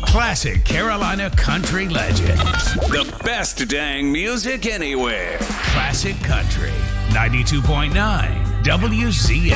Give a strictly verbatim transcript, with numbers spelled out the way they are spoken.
Classic Carolina country legends. The best dang music anywhere. Classic Country. ninety-two point nine W Z